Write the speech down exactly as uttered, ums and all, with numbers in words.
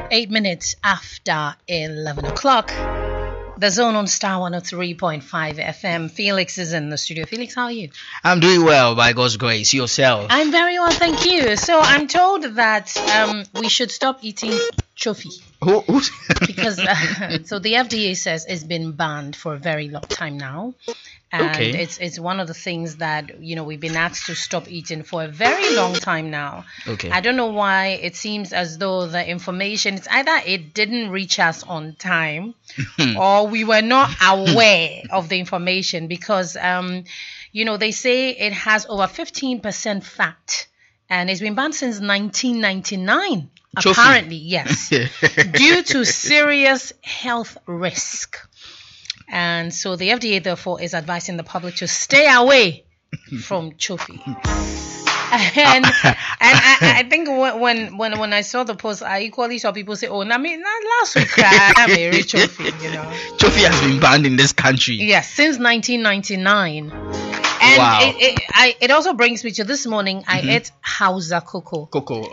Eight minutes after eleven o'clock. The Zone on Star one oh three point five F M. Felix is in the studio. Felix, how are you? I'm doing well, by God's grace. Yourself? I'm very well, thank you. So I'm told that um, we should stop eating chofi. Who, who's because uh, so the F D A says it's been banned for a very long time now. And Okay. it's it's one of the things that, you know, we've been asked to stop eating for a very long time now. Okay. I don't know why it seems as though the information, it's either it didn't reach us on time or we were not aware of the information because, um, you know, they say it has over fifteen percent fat and it's been banned since nineteen ninety-nine. Chofi. Apparently, yes, due to serious health risk. And so the F D A, therefore, is advising the public to stay away from chofi. And and I, I think when when when I saw the post, I equally saw people say, "Oh, I mean, last week I made chofi," you know. Chofi has been banned in this country. Yes, since nineteen ninety-nine. And Wow. it, it, I, it also brings me to this morning. I ate Hausa cocoa. Coco.